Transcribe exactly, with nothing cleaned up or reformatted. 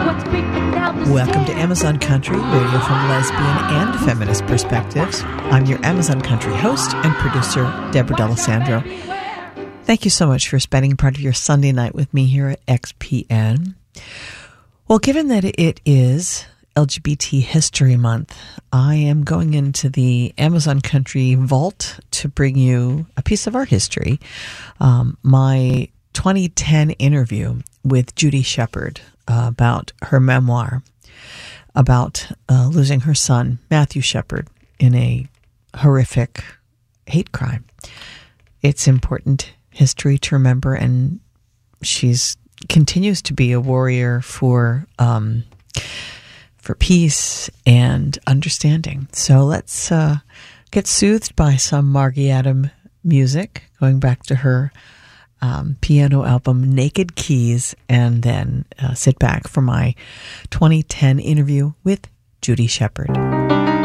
Welcome to Amazon Country, radio from lesbian and feminist perspectives. I'm your Amazon Country host and producer, Deborah D'Alessandro. Thank you so much for spending part of your Sunday night with me here at X P N. Well, given that it is L G B T History Month, I am going into the Amazon Country vault to bring you a piece of our history. Um, my twenty ten interview with Judy Shepard uh, about her memoir about uh, losing her son, Matthew Shepard, in a horrific hate crime. It's important history to remember, and she's continues to be a warrior for um, for peace and understanding. So let's uh, get soothed by some Margie Adam music, going back to her um, piano album Naked Keys, and then uh, sit back for my twenty ten interview with Judy Shepard.